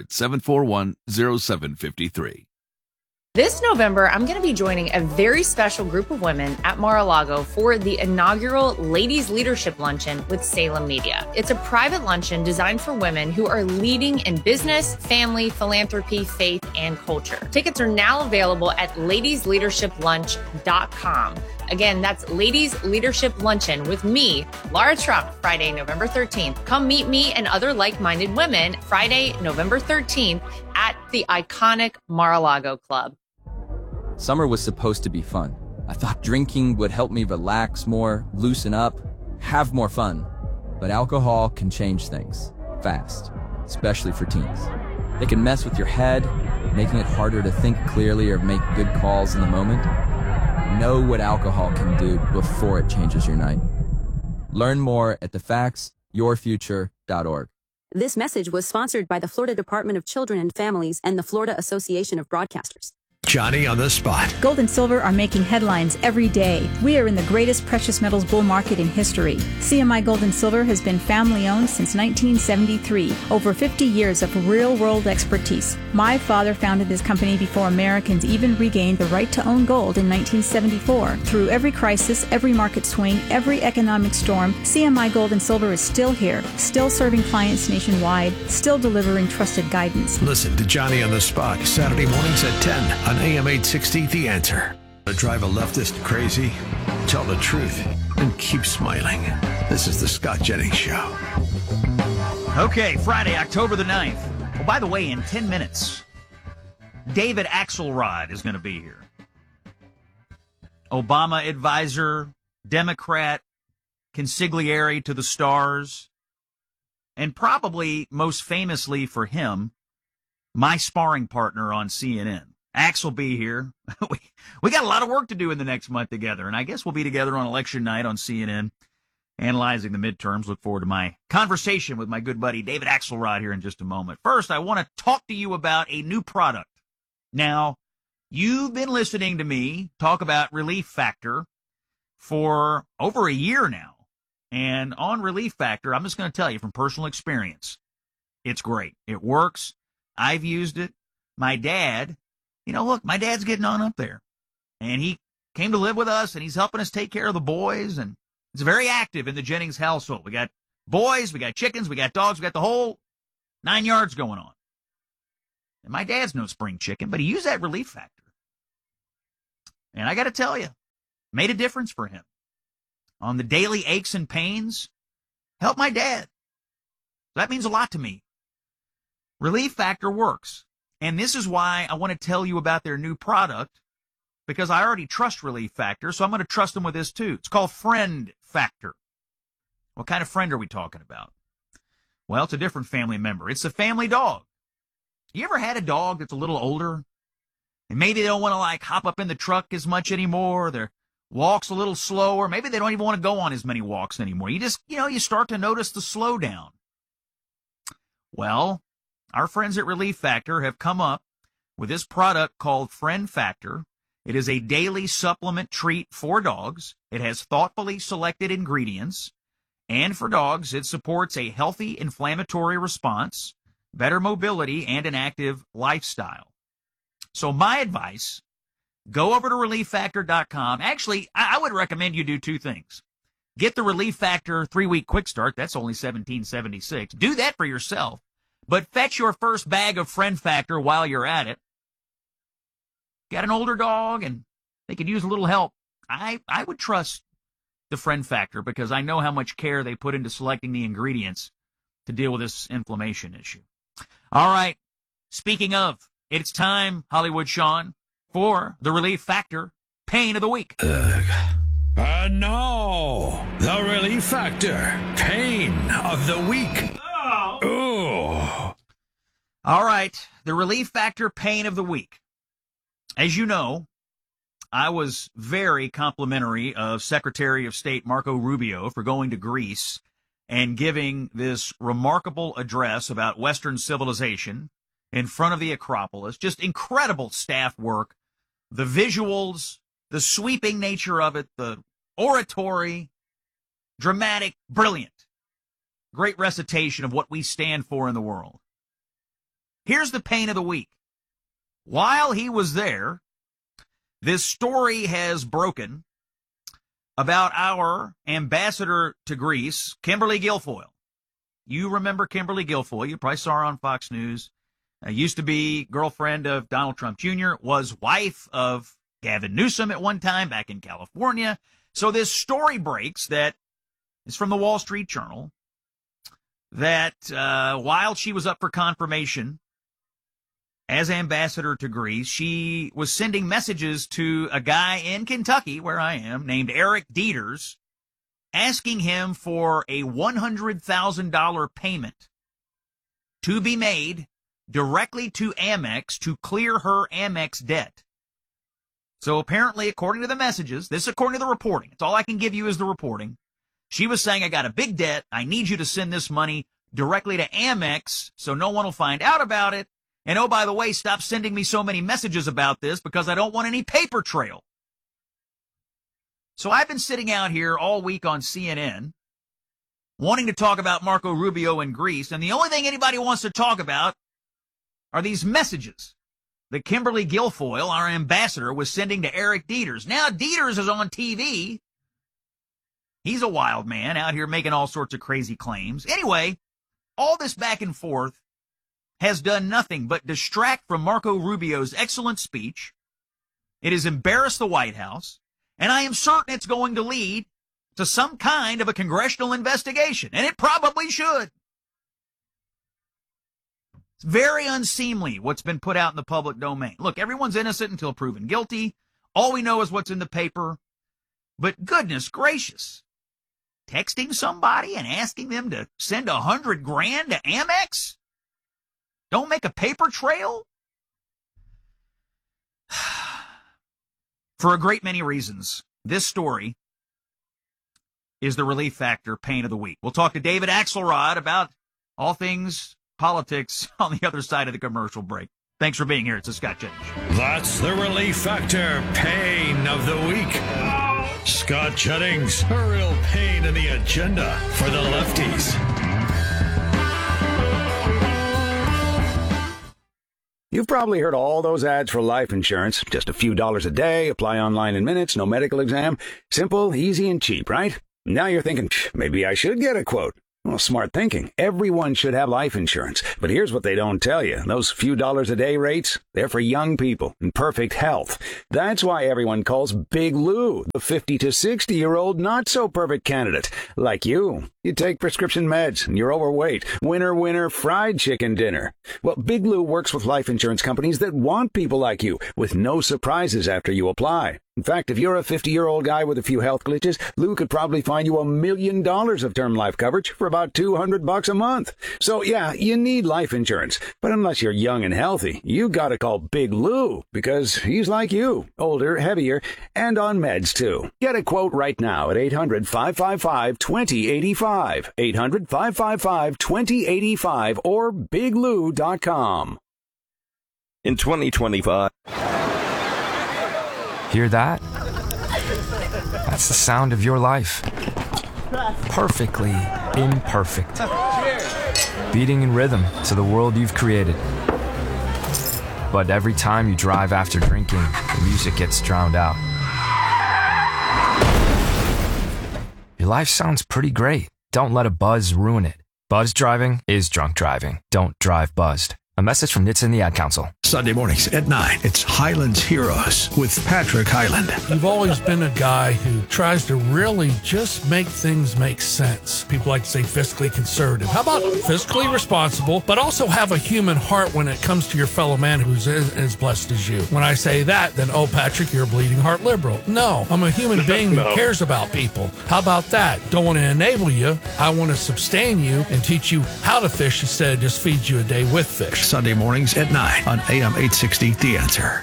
Speaker 10: 800-741-0753.
Speaker 11: This November, I'm going to be joining a very special group of women at Mar-a-Lago for the inaugural Ladies Leadership Luncheon with Salem Media. It's a private luncheon designed for women who are leading in business, family, philanthropy, faith, and culture. Tickets are now available at ladiesleadershiplunch.com. Again, that's Ladies Leadership Luncheon with me, Laura Trump, Friday, November 13th. Come meet me and other like-minded women Friday, November 13th at the iconic Mar-a-Lago Club.
Speaker 12: Summer was supposed to be fun. I thought drinking would help me relax more, loosen up, have more fun. But alcohol can change things fast, especially for teens. They can mess with your head, making it harder to think clearly or make good calls in the moment. Know what alcohol can do before it changes your night. Learn more at thefactsyourfuture.org.
Speaker 25: This message was sponsored by the Florida Department of Children and Families and the Florida Association of Broadcasters.
Speaker 3: Johnny on the spot.
Speaker 26: Gold and silver are making headlines every day. We are in the greatest precious metals bull market in history. CMI Gold and Silver has been family-owned since 1973. Over 50 years of real-world expertise. My father founded this company before Americans even regained the right to own gold in 1974. Through every crisis, every market swing, every economic storm, CMI Gold and Silver is still here, still serving clients nationwide, still delivering trusted guidance.
Speaker 3: Listen to Johnny on the Spot, Saturday mornings at 10 on AM 860, The Answer. To drive a leftist crazy, tell the truth, and keep smiling. This is the Scott Jennings Show.
Speaker 5: Okay, Friday, October the 9th. Oh, by the way, in 10 minutes, David Axelrod is going to be here. Obama advisor, Democrat, consigliere to the stars, and probably most famously for him, my sparring partner on CNN. Ax will be here. We got a lot of work to do in the next month together, and I guess we'll be together on election night on CNN, analyzing the midterms. Look forward to my conversation with my good buddy David Axelrod here in just a moment. First, I want to talk to you about a new product. Now, You've been listening to me talk about Relief Factor for over a year now. And on Relief Factor, I'm just going to tell you from personal experience, it's great. It works. I've used it. My dad, look, my dad's getting on up there. And he came to live with us, and he's helping us take care of the boys. And it's very active in the Jennings household. We got boys, we got chickens, we got dogs, we got the whole 9 yards going on. And my dad's no spring chicken, but he used that Relief Factor. And I got to tell you, made a difference for him. On the daily aches and pains, helped my dad. That means a lot to me. Relief Factor works. And this is why I want to tell you about their new product, because I already trust Relief Factor, so I'm going to trust them with this too. It's called Friend Factor. What kind of friend are we talking about? Well, it's a different family member. It's a family dog. You ever had a dog that's a little older? And maybe they don't want to hop up in the truck as much anymore. Their walk's a little slower. Maybe they don't even want to go on as many walks anymore. You just, you start to notice the slowdown. Well, our friends at Relief Factor have come up with this product called Friend Factor. It is a daily supplement treat for dogs. It has thoughtfully selected ingredients. And for dogs, it supports a healthy inflammatory response, better mobility, and an active lifestyle. So my advice, go over to ReliefFactor.com. Actually, I would recommend you do two things. Get the Relief Factor 3-week quick start. That's only $17.76. Do that for yourself. But fetch your first bag of Friend Factor while you're at it. Got an older dog and they could use a little help. I would trust the Friend Factor because I know how much care they put into selecting the ingredients to deal with this inflammation issue. All right. Speaking of, it's time, Hollywood Sean, for the Relief Factor Pain of the Week.
Speaker 3: And now, the Relief Factor Pain of the Week. Oh.
Speaker 5: All right, the Relief Factor Pain of the Week. As you know, I was very complimentary of Secretary of State Marco Rubio for going to Greece and giving this remarkable address about Western civilization in front of the Acropolis. Just incredible staff work, the visuals, the sweeping nature of it, the oratory, dramatic, brilliant. Great recitation of what we stand for in the world. Here's the pain of the week. While he was there, this story has broken about our ambassador to Greece, Kimberly Guilfoyle. You remember Kimberly Guilfoyle. You probably saw her on Fox News. Used to be girlfriend of Donald Trump Jr., was wife of Gavin Newsom at one time back in California. So this story breaks that is from the Wall Street Journal that while she was up for confirmation as ambassador to Greece, she was sending messages to a guy in Kentucky, where I am, named Eric Dieters, asking him for a $100,000 payment to be made directly to Amex to clear her Amex debt. So apparently, according to the messages, this is according to the reporting. It's all I can give you is the reporting. She was saying, I got a big debt. I need you to send this money directly to Amex so no one will find out about it. And oh, by the way, stop sending me so many messages about this because I don't want any paper trail. So I've been sitting out here all week on CNN wanting to talk about Marco Rubio in Greece, and the only thing anybody wants to talk about are these messages that Kimberly Guilfoyle, our ambassador, was sending to Eric Dieters. Now Dieters is on TV. He's a wild man out here making all sorts of crazy claims. Anyway, all this back and forth has done nothing but distract from Marco Rubio's excellent speech. It has embarrassed the White House, and I am certain it's going to lead to some kind of a congressional investigation, and it probably should. It's very unseemly what's been put out in the public domain. Look, everyone's innocent until proven guilty. All we know is what's in the paper. But goodness gracious, texting somebody and asking them to send $100,000 to Amex? Don't make a paper trail? For a great many reasons, this story is the Relief Factor Pain of the Week. We'll talk to David Axelrod about all things politics on the other side of the commercial break. Thanks for being here. It's the Scott Jennings Show.
Speaker 3: That's the Relief Factor pain of the week. Scott Jennings, a real pain in the agenda for the lefties.
Speaker 1: You've probably heard all those ads for life insurance. Just a few dollars a day, apply online in minutes, no medical exam. Simple, easy, and cheap, right? Now you're thinking, maybe I should get a quote. Well, smart thinking. Everyone should have life insurance. But here's what they don't tell you. Those few dollars a day rates, they're for young people in perfect health. That's why everyone calls Big Lou the 50 to 60-year-old not-so-perfect candidate. Like you. You take prescription meds and you're overweight. Winner, winner, fried chicken dinner. Well, Big Lou works with life insurance companies that want people like you with no surprises after you apply. In fact, if you're a 50-year-old guy with a few health glitches, Lou could probably find you $1 million of term life coverage for about $200 a month. So yeah, you need life insurance. But unless you're young and healthy, you gotta call Big Lou because he's like you, older, heavier, and on meds too. Get a quote right now at 800-555-2085. 800-555-2085 or biglou.com.
Speaker 13: In 2025.
Speaker 16: Hear that? That's the sound of your life. Perfectly imperfect. Beating in rhythm to the world you've created. But every time you drive after drinking, the music gets drowned out. Your life sounds pretty great. Don't let a buzz ruin it. Buzz driving is drunk driving. Don't drive buzzed. A message from NHTSA and the Ad Council.
Speaker 23: Sunday mornings at 9, it's Highland's Heroes with Patrick Highland.
Speaker 17: You've always been a guy who tries to really just make things make sense. People like to say fiscally conservative. How about fiscally responsible, but also have a human heart when it comes to your fellow man who's as blessed as you? When I say that, then, oh, Patrick, you're a bleeding heart liberal. No, I'm a human being who cares about people. How about that? Don't want to enable you. I want to sustain you and teach you how to fish instead of just feed you a day with fish.
Speaker 23: Sunday mornings at 9 on AM 860, The Answer.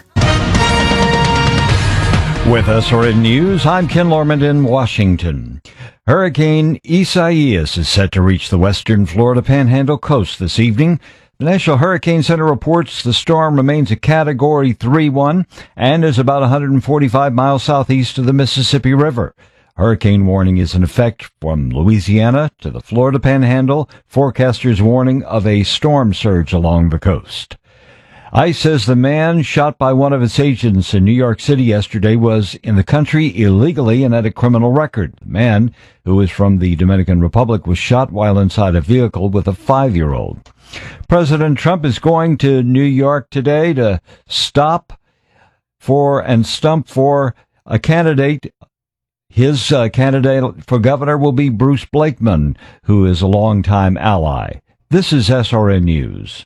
Speaker 18: With SRN News, I'm Ken Lorman in Washington. Hurricane Isaias is set to reach the western Florida Panhandle coast this evening. The National Hurricane Center reports the storm remains a Category 3-1 and is about 145 miles southeast of the Mississippi River. Hurricane warning is in effect from Louisiana to the Florida Panhandle. Forecasters warning of a storm surge along the coast. ICE says the man shot by one of its agents in New York City yesterday was in the country illegally and had a criminal record. The man, who is from the Dominican Republic, was shot while inside a vehicle with a 5-year-old. President Trump is going to New York today to stump for a candidate. His candidate for governor will be Bruce Blakeman, who is a longtime ally. This is SRN News.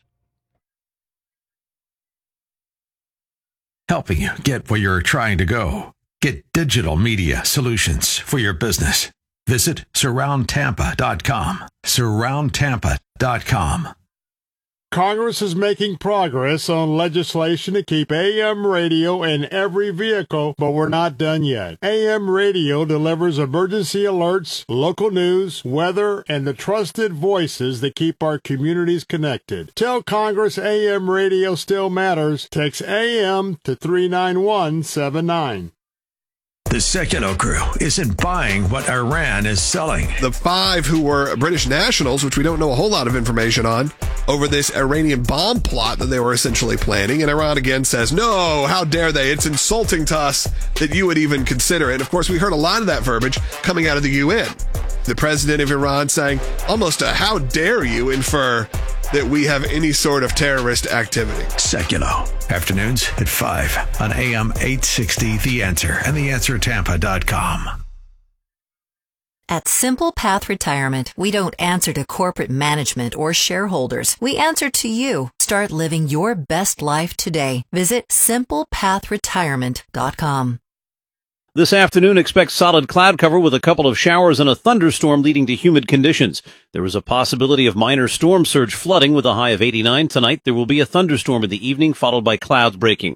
Speaker 23: Helping you get where you're trying to go. Get digital media solutions for your business. Visit surroundtampa.com. Surroundtampa.com.
Speaker 19: Congress is making progress on legislation to keep AM radio in every vehicle, but we're not done yet. AM radio delivers emergency alerts, local news, weather, and the trusted voices that keep our communities connected. Tell Congress AM radio still matters. Text AM to 39179.
Speaker 23: The Sekulow crew isn't buying what Iran is selling.
Speaker 20: The 5 who were British nationals, which we don't know a whole lot of information on, over this Iranian bomb plot that they were essentially planning. And Iran again says, no, how dare they? It's insulting to us that you would even consider it. And of course, we heard a lot of that verbiage coming out of the UN. The president of Iran saying almost a how dare you infer that we have any sort of terrorist activity.
Speaker 23: Sekulow. Afternoons at 5 on AM 860, The Answer and theanswertampa.com.
Speaker 27: At Simple Path Retirement, we don't answer to corporate management or shareholders. We answer to you. Start living your best life today. Visit simplepathretirement.com.
Speaker 23: This afternoon, expect solid cloud cover with a couple of showers and a thunderstorm leading to humid conditions. There is a possibility of minor storm surge flooding with a high of 89. Tonight, there will be a thunderstorm in the evening, followed by clouds breaking.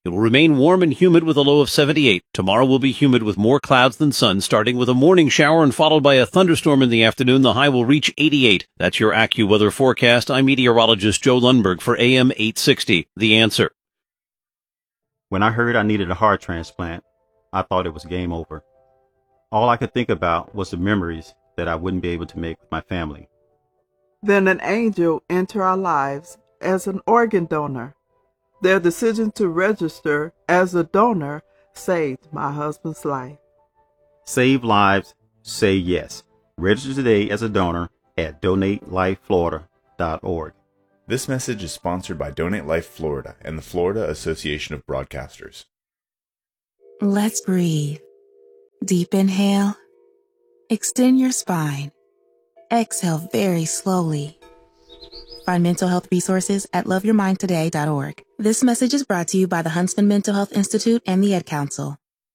Speaker 23: It will remain warm and humid with a low of 78. Tomorrow will be humid with more clouds than sun, starting with a morning shower and followed by a thunderstorm in the afternoon. The high will reach 88. That's your AccuWeather forecast. I'm meteorologist Joe Lundberg for AM 860. The Answer.
Speaker 2: When I heard I needed a heart transplant, I thought it was game over. All I could think about was the memories that I wouldn't be able to make with my family.
Speaker 4: Then an angel entered our lives as an organ donor. Their decision to register as a donor saved my husband's life.
Speaker 2: Save lives, say yes. Register today as a donor at DonateLifeFlorida.org.
Speaker 6: This message is sponsored by Donate Life Florida and the Florida Association of Broadcasters.
Speaker 8: Let's breathe. Deep inhale. Extend your spine. Exhale very slowly. Find mental health resources at loveyourmindtoday.org. This message is brought to you by the Huntsman Mental Health Institute and the Ed Council.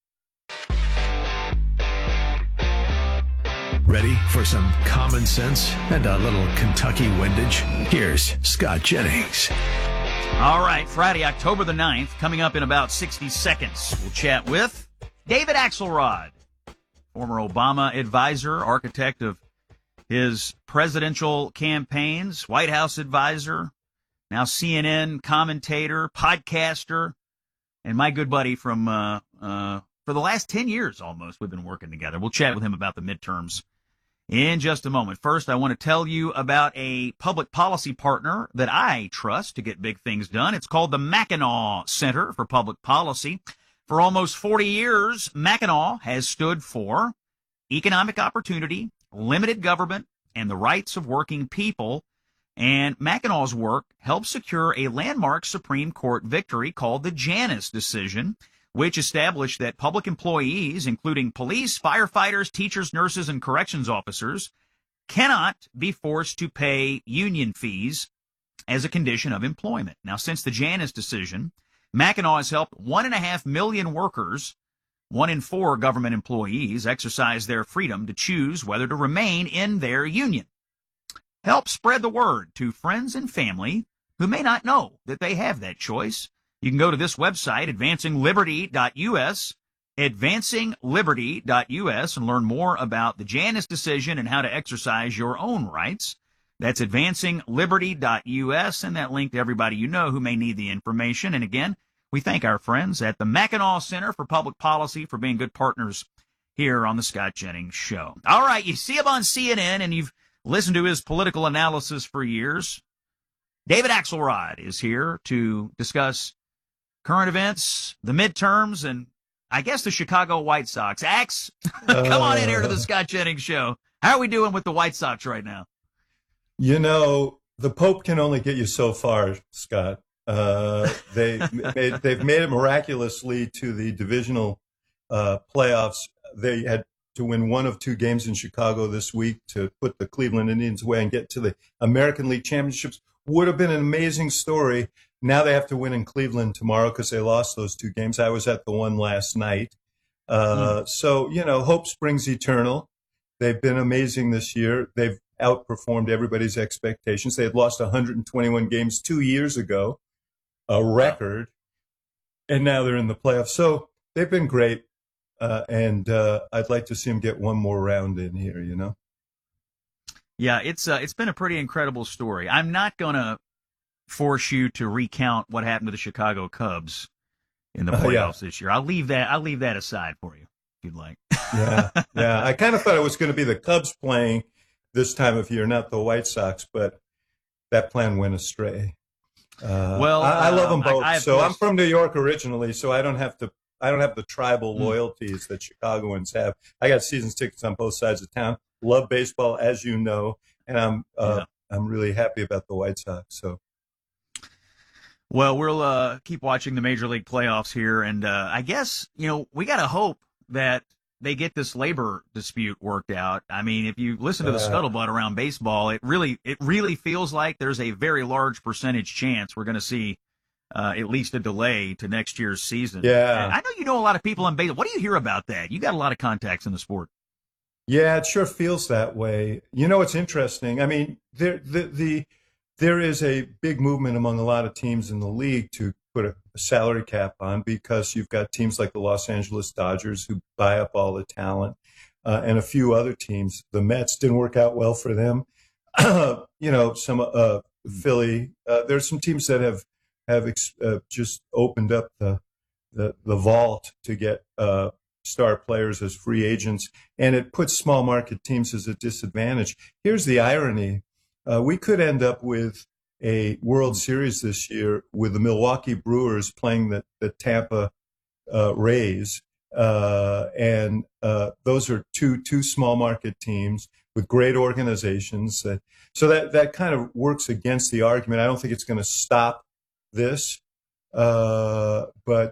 Speaker 3: Ready for some common sense and a little Kentucky windage? Here's Scott Jennings.
Speaker 5: All right, Friday, October the 9th, coming up in about 60 seconds. We'll chat with David Axelrod, former Obama advisor, architect of his presidential campaigns, White House advisor, now CNN commentator, podcaster, and my good buddy from for the last 10 years almost we've been working together. We'll chat with him about the midterms in just a moment. First, I want to tell you about a public policy partner that I trust to get big things done. It's called the Mackinac Center for Public Policy. For almost 40 years, Mackinac has stood for economic opportunity, limited government, and the rights of working people. And Mackinac's work helped secure a landmark Supreme Court victory called the Janus decision, which established that public employees, including police, firefighters, teachers, nurses, and corrections officers, cannot be forced to pay union fees as a condition of employment. Now, since the Janus decision, Mackinac has helped 1.5 million workers, 1 in 4 government employees, exercise their freedom to choose whether to remain in their union. Help spread the word to friends and family who may not know that they have that choice. You can go to this website, advancingliberty.us, advancingliberty.us, and learn more about the Janus decision and how to exercise your own rights. That's advancingliberty.us, and that link to everybody you know who may need the information. And again, we thank our friends at the Mackinac Center for Public Policy for being good partners here on the Scott Jennings Show. All right, you see him on CNN, and you've listened to his political analysis for years. David Axelrod is here to discuss current events, the midterms, and I guess the Chicago White Sox. Ax, come on in here to the Scott Jennings Show. How are we doing with the White Sox right now?
Speaker 21: You know, the Pope can only get you so far, Scott. They've made it miraculously to the divisional playoffs. They had to win one of 2 games in Chicago this week to put the Cleveland Indians away and get to the American League Championships. Would have been an amazing story. Now they have to win in Cleveland tomorrow because they lost those 2 games. I was at the one last night. So, you know, hope springs eternal. They've been amazing this year. They've outperformed everybody's expectations. They had lost 121 games 2 years ago, a record, and now they're in the playoffs. So they've been great, and I'd like to see them get one more round in here, you know?
Speaker 5: Yeah, it's been a pretty incredible story. I'm not going to force you to recount what happened to the Chicago Cubs in the playoffs this year. I'll leave that aside for you, if you'd like.
Speaker 21: Yeah. I kind of thought it was going to be the Cubs playing this time of year, not the White Sox, but that plan went astray. I love them both. I'm from New York originally, so I don't have the tribal loyalties that Chicagoans have. I got season tickets on both sides of town. Love baseball, as you know, and I'm really happy about the White Sox. So,
Speaker 5: well, we'll keep watching the Major League playoffs here, and I guess we got to hope that they get this labor dispute worked out. I mean, if you listen to the scuttlebutt around baseball, it really feels like there's a very large percentage chance we're going to see at least a delay to next year's season.
Speaker 21: Yeah,
Speaker 5: and I know you know a lot of people in baseball. What do you hear about that? You got a lot of contacts in the sport.
Speaker 21: Yeah, it sure feels that way. You know, it's interesting. I mean, there is a big movement among a lot of teams in the league to put a salary cap on because you've got teams like the Los Angeles Dodgers who buy up all the talent, and a few other teams. The Mets didn't work out well for them. Some Philly. There's some teams that have just opened up the vault to get star players as free agents, and it puts small market teams as a disadvantage. Here's the irony. We could end up with a World Series this year with the Milwaukee Brewers playing the Tampa Rays, and those are two small market teams with great organizations. So that kind of works against the argument. I don't think it's going to stop this, but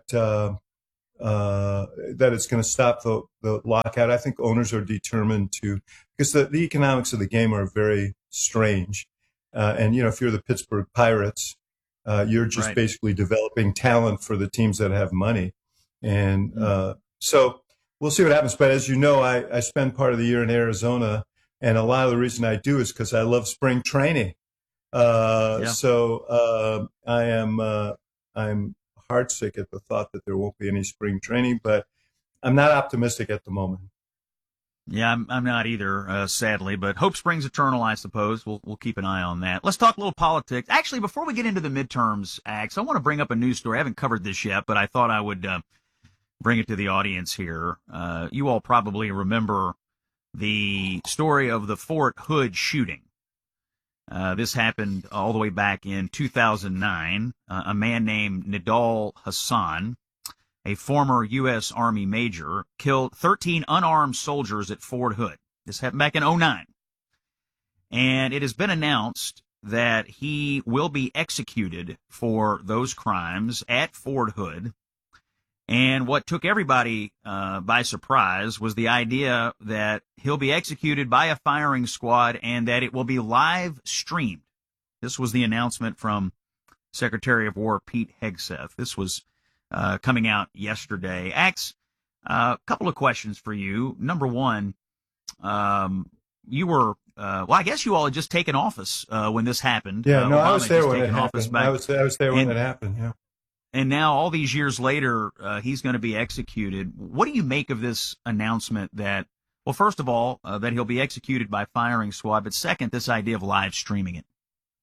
Speaker 21: that it's going to stop the lockout. I think owners are determined to, because the economics of the game are very strange. And, if you're the Pittsburgh Pirates, you're just basically developing talent for the teams that have money. And so we'll see what happens. But as you know, I spend part of the year in Arizona, and a lot of the reason I do is because I love spring training. So I'm heartsick at the thought that there won't be any spring training, but I'm not optimistic at the moment.
Speaker 5: Yeah, I'm not either, sadly, but hope springs eternal, I suppose. We'll keep an eye on that. Let's talk a little politics. Actually, before we get into the midterms, Axe, I want to bring up a news story. I haven't covered this yet, but I thought I would bring it to the audience here. You all probably remember the story of the Fort Hood shooting. This happened all the way back in 2009. A man named Nidal Hasan, a former U.S. Army major, killed 13 unarmed soldiers at Fort Hood. This happened back in 2009. And it has been announced that he will be executed for those crimes at Fort Hood. And what took everybody by surprise was the idea that he'll be executed by a firing squad and that it will be live streamed. This was the announcement from Secretary of War Pete Hegseth. This was coming out yesterday. Axe, a couple of questions for you. Number one, you were, I guess you all had just taken office when this happened.
Speaker 21: Yeah, no,
Speaker 5: Obama
Speaker 21: I was there when it
Speaker 5: happened.
Speaker 21: I was there when it happened, yeah.
Speaker 5: And now, all these years later, he's going to be executed. What do you make of this announcement that, well, first of all, that he'll be executed by firing squad, but second, this idea of live streaming it?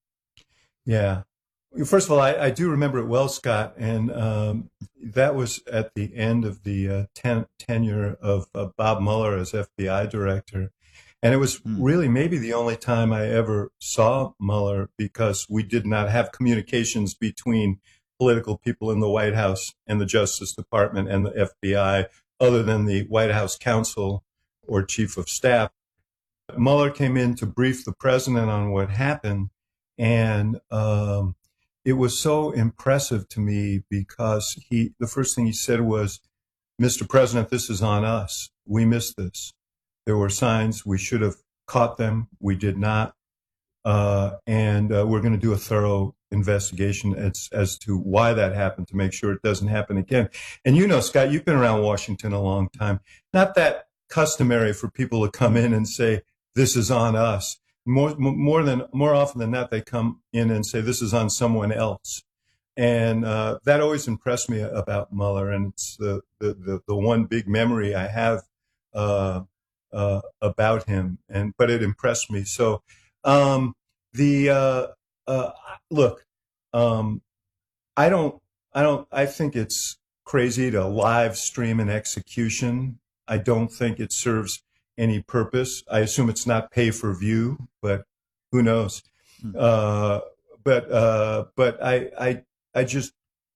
Speaker 21: Yeah. First of all, I do remember it well, Scott, and that was at the end of the tenure of Bob Mueller as FBI director. And it was really maybe the only time I ever saw Mueller, because we did not have communications between political people in the White House and the Justice Department and the FBI, other than the White House counsel or chief of staff. Mueller came in to brief the president on what happened, and it was so impressive to me because the first thing he said was, "Mr. President, this is on us. We missed this. There were signs. We should have caught them. We did not. And we're going to do a thorough investigation as to why that happened to make sure it doesn't happen again." And Scott, you've been around Washington a long time. Not that customary for people to come in and say, "This is on us." More often than not, they come in and say, "This is on someone else." And that always impressed me about Mueller, and it's the one big memory I have about him. But it impressed me. So look, I think it's crazy to live stream an execution. I don't think it serves any purpose. I assume it's not pay for view, but who knows? But I just,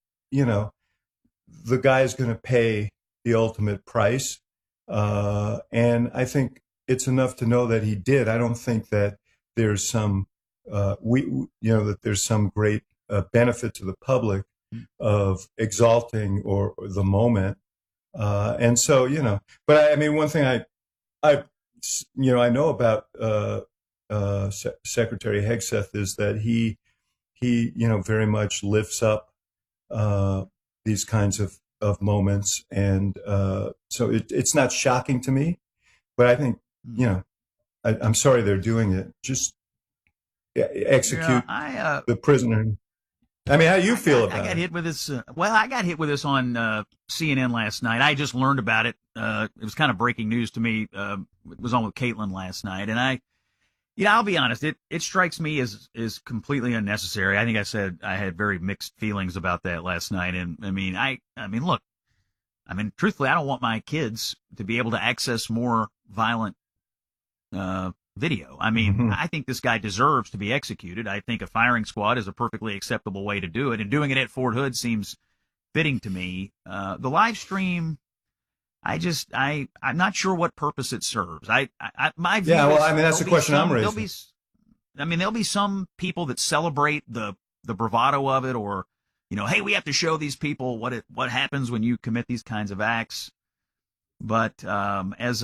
Speaker 21: the guy is going to pay the ultimate price. And I think it's enough to know that he did. I don't think that there's some, that there's some great benefit to the public of exalting or the moment. And so, but I mean, one thing I know about Secretary Hegseth is that he very much lifts up these kinds of moments, and so it's not shocking to me. But I think I'm sorry they're doing it. Just execute the prisoner. I mean, how do you feel about it?
Speaker 5: I got hit with this. I got hit with this on CNN last night. I just learned about it. It was kind of breaking news to me. It was on with Caitlin last night, and I'll be honest. It strikes me as completely unnecessary. I think I said I had very mixed feelings about that last night. And I mean, look. I mean, truthfully, I don't want my kids to be able to access more violent video. I mean, I think this guy deserves to be executed. I think a firing squad is a perfectly acceptable way to do it, and doing it at Fort Hood seems fitting to me. The live stream, I'm not sure what purpose it serves. My view
Speaker 21: yeah, well,
Speaker 5: is
Speaker 21: I mean, that's the question I'm raising.
Speaker 5: There'll be some people that celebrate the bravado of it, or, hey, we have to show these people what happens when you commit these kinds of acts. But as